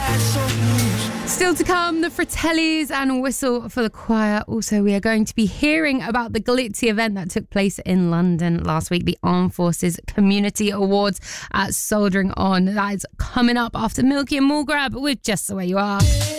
Still to come, the Fratellis and Whistle for the Choir. Also, we are going to be hearing about the glitzy event that took place in London last week, the Armed Forces Community Awards at Soldering On. That is coming up after Milky and Mulgrab with Just The Way You Are.